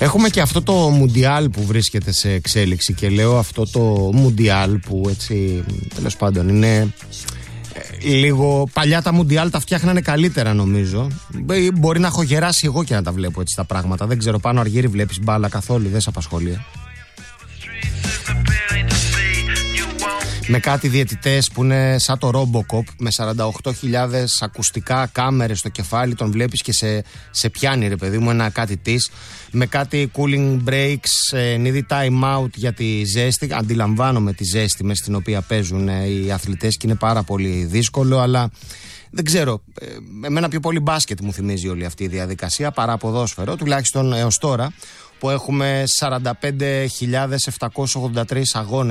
Έχουμε και αυτό το Μουντιάλ που βρίσκεται σε εξέλιξη και λέω αυτό το Μουντιάλ που έτσι τέλος πάντων είναι λίγο παλιά. Τα Μουντιάλ τα φτιάχνανε καλύτερα νομίζω. Μπορεί να έχω γεράσει εγώ και να τα βλέπω έτσι τα πράγματα. Δεν ξέρω, πάνω Αργύρι βλέπεις μπάλα καθόλου, δεν σε απασχολεί? Με κάτι διαιτητές που είναι σαν το Robocop, με 48.000 ακουστικά, κάμερες στο κεφάλι, τον βλέπεις και σε πιάνει ρε παιδί μου ένα κάτι της. Με κάτι cooling breaks, needy time out για τη ζέστη. Αντιλαμβάνομαι τη ζέστη μες στην οποία παίζουν οι αθλητές και είναι πάρα πολύ δύσκολο, αλλά δεν ξέρω, εμένα πιο πολύ μπάσκετ μου θυμίζει όλη αυτή η διαδικασία παρά ποδόσφαιρο, τουλάχιστον έως τώρα που έχουμε 45.783 αγώνες